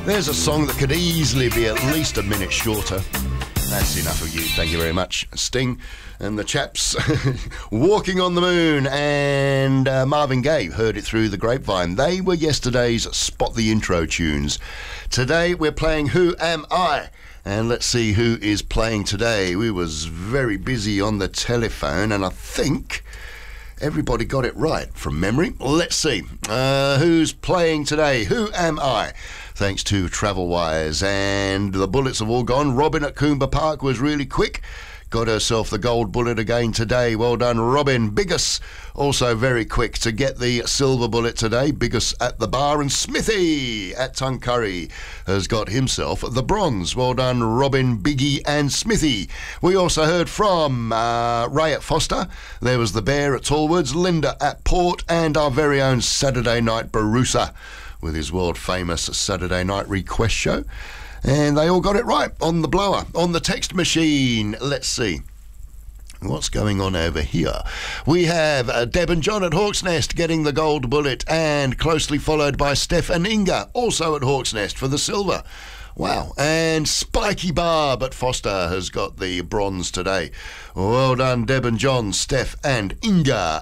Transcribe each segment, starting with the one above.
There's a song that could easily be at least a minute shorter. That's enough of you. Thank you very much. Sting and the Chaps. Walking on the Moon, and Marvin Gaye, Heard It Through the Grapevine. They were yesterday's Spot the Intro tunes. Today we're playing Who Am I? And let's see who is playing today. We was very busy on the telephone, and I think everybody got it right from memory. Let's see. Who's playing today? Who am I? Thanks to Travelwise. And the bullets have all gone. Robin at Coomber Park was really quick. Got herself the gold bullet again today. Well done, Robin. Biggus, also very quick to get the silver bullet today. Biggus at the bar. And Smithy at Tuncurry has got himself the bronze. Well done, Robin, Biggie and Smithy. We also heard from Ray at Foster. There was the Bear at Tallwoods, Linda at Port, and our very own Saturday Night Barusa with his world-famous Saturday Night Request show. And they all got it right on the blower, on the text machine. Let's see what's going on over here. We have Deb and John at Hawk's Nest getting the gold bullet, and closely followed by Steph and Inga, also at Hawk's Nest, for the silver. Wow. And Spiky Barb at Foster has got the bronze today. Well done, Deb and John, Steph and Inga,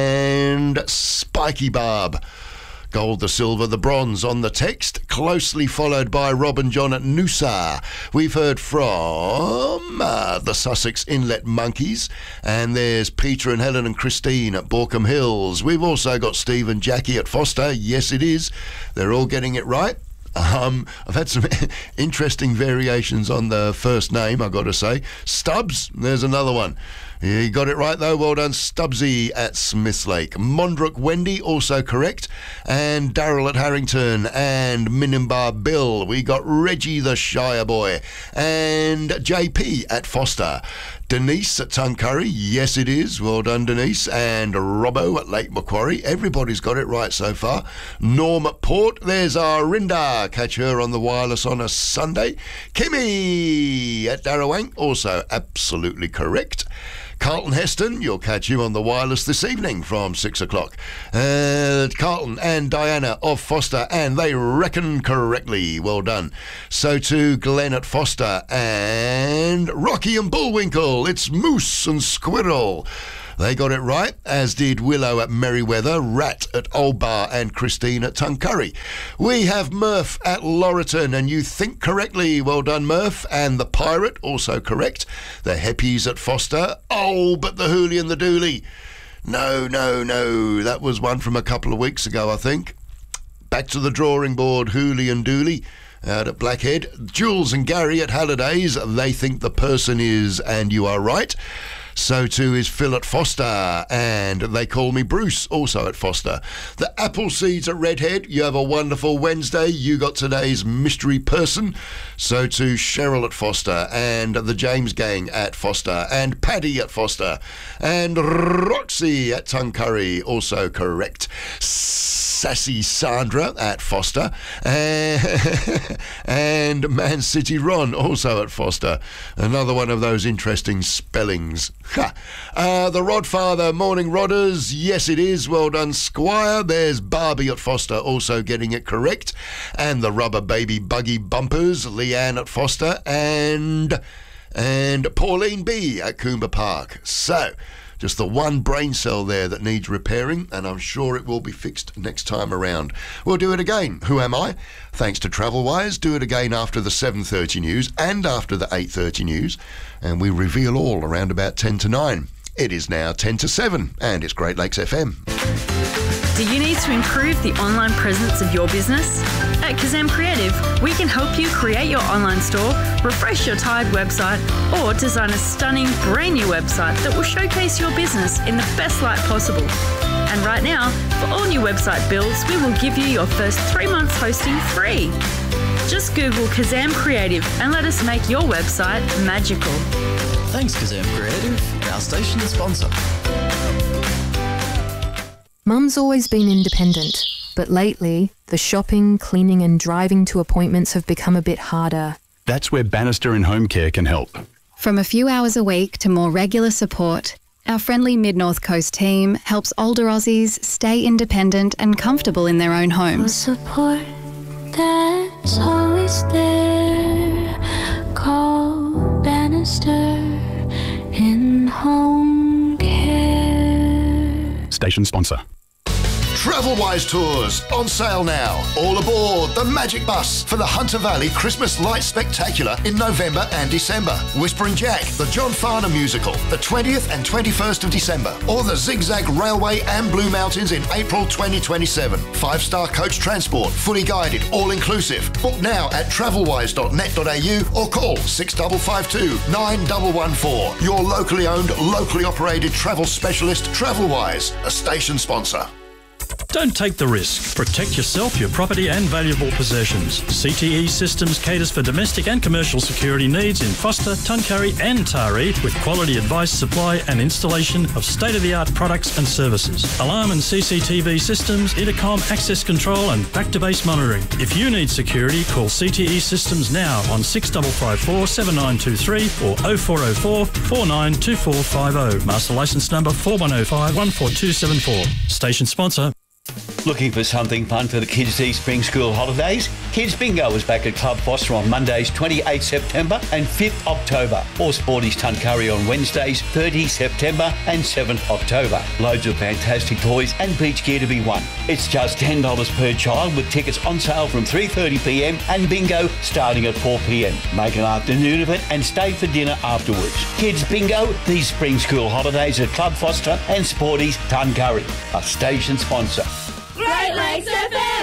and Spiky Barb. Gold, the silver, the bronze on the text, closely followed by Rob and John at Noosa. We've heard from the Sussex Inlet Monkeys, and there's Peter and Helen and Christine at Borkham Hills. We've also got Steve and Jackie at Foster. Yes, it is. They're all getting it right. I've had some interesting variations on the first name, I've got to say. Stubbs, there's another one. You got it right, though. Well done, Stubbsy at Smithlake. Mondrick Wendy, also correct. And Daryl at Harrington. And Minimbar Bill. We got Reggie the Shire Boy. And JP at Foster. Denise at Tuncurry. Yes, it is. Well done, Denise. And Robbo at Lake Macquarie. Everybody's got it right so far. Norm at Port. There's our Rinda. Catch her on the wireless on a Sunday. Kimmy at Darawang. Also absolutely correct. Carlton Heston, you'll catch him on the wireless this evening from 6 o'clock. Carlton and Diana of Foster, and they reckon correctly. Well done. So too Glenn at Foster, and Rocky and Bullwinkle. It's Moose and Squirrel. They got it right, as did Willow at Merriweather, Rat at Old Bar, and Christine at Tuncurry. We have Murph at Laurelton, and you think correctly. Well done, Murph. And the Pirate, also correct. The Heppies at Foster. Oh, but the Hoolie and the Dooley. No. That was one from a couple of weeks ago, I think. Back to the drawing board, Hoolie and Dooley out at Blackhead. Jules and Gary at Hallidays. They think the person is, and you are right. So too is Phil at Foster, and they call me Bruce, also at Foster. The Appleseeds at Redhead, you have a wonderful Wednesday. You got today's mystery person. So too Cheryl at Foster, and the James Gang at Foster, and Paddy at Foster, and Roxy at Tuncurry, also correct. Sassy Sandra at Foster, and Man City Ron, also at Foster. Another one of those interesting spellings. The Rodfather, morning Rodders. Yes, it is. Well done, Squire. There's Barbie at Foster, also getting it correct. And the Rubber Baby Buggy Bumpers, Leanne at Foster, and Pauline B at Coomber Park. So, just the one brain cell there that needs repairing, and I'm sure it will be fixed next time around. We'll do it again. Who am I? Thanks to Travelwise. Do it again after the 7:30 news and after the 8:30 news, and we reveal all around about 10 to 9. It is now 10 to 7, and it's Great Lakes FM. Do you need to improve the online presence of your business? At Kazam Creative, we can help you create your online store, refresh your tired website, or design a stunning brand new website that will showcase your business in the best light possible. And right now, for all new website builds, we will give you your first 3 months hosting free. Just Google Kazam Creative and let us make your website magical. Thanks, Kazam Creative, our station sponsor. Mum's always been independent, but lately, the shopping, cleaning and driving to appointments have become a bit harder. That's where Bannister and Home Care can help. From a few hours a week to more regular support, our friendly Mid-North Coast team helps older Aussies stay independent and comfortable in their own homes. Support that's all is there? Call Bannister in home care. Station sponsor. Travelwise Tours, on sale now. All aboard the Magic Bus for the Hunter Valley Christmas Light Spectacular in November and December. Whispering Jack, the John Farnham musical, the 20th and 21st of December. Or the Zigzag Railway and Blue Mountains in April 2027. 5-star coach transport, fully guided, all-inclusive. Book now at travelwise.net.au or call 6552 9114. Your locally owned, locally operated travel specialist, Travelwise, a station sponsor. Don't take the risk. Protect yourself, your property and valuable possessions. CTE Systems caters for domestic and commercial security needs in Foster, Tuncurry and Taree with quality advice, supply and installation of state-of-the-art products and services. Alarm and CCTV systems, intercom, access control and back-to-base monitoring. If you need security, call CTE Systems now on 6554 7923 or 0404 492450. Master licence number 4105 14274. Station sponsor. Looking for something fun for the kids these spring school holidays? Kids Bingo is back at Club Foster on Mondays 28 September and 5th October, or Sporties Tuncurry on Wednesdays 30 September and 7th October. Loads of fantastic toys and beach gear to be won. It's just $10 per child with tickets on sale from 3:30pm and bingo starting at 4pm. Make an afternoon of it and stay for dinner afterwards. Kids Bingo these spring school holidays at Club Foster and Sporties Tuncurry, a station sponsor. Great Lakes FM!